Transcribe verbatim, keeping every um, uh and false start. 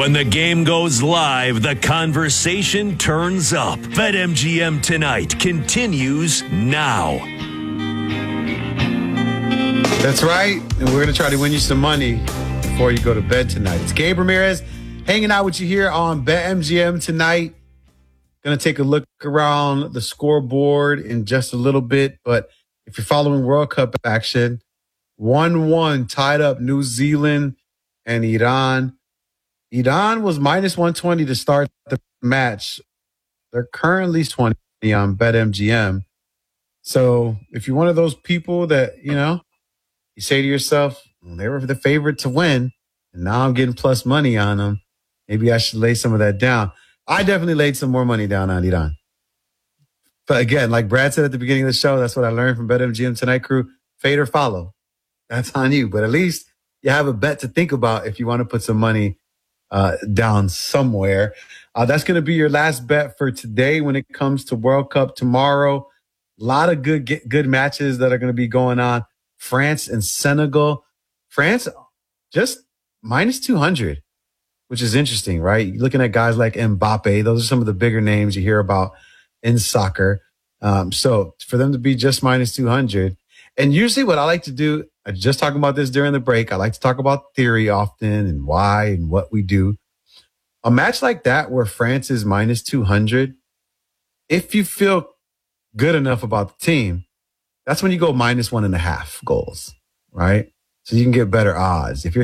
When the game goes live, the conversation turns up. BetMGM Tonight continues now. That's right. And we're going to try to win you some money before you go to bed tonight. It's Gabe Ramirez hanging out with you here on BetMGM Tonight. Going to take a look around the scoreboard in just a little bit. But if you're following World Cup action, one one tied up New Zealand and Iran. Iran was minus one twenty to start the match. They're currently twenty on BetMGM. So if you're one of those people that, you know, you say to yourself, well, they were the favorite to win, and now I'm getting plus money on them, maybe I should lay some of that down. I definitely laid some more money down on Iran. But again, like Brad said at the beginning of the show, that's what I learned from BetMGM Tonight crew. Fade or follow. That's on you. But at least you have a bet to think about if you want to put some money uh, down somewhere. Uh, that's going to be your last bet for today when it comes to World Cup tomorrow. A lot of good good matches that are going to be going on. France and Senegal. France just minus two hundred, which is interesting, right? You're looking at guys like Mbappe. Those are some of the bigger names you hear about in soccer. Um, so for them to be just minus two hundred. And usually what I like to do, I was just talking about this during the break. I like to talk about theory often and why and what we do. A match like that where France is minus two hundred, if you feel good enough about the team, that's when you go minus one and a half goals, right? So you can get better odds. If you're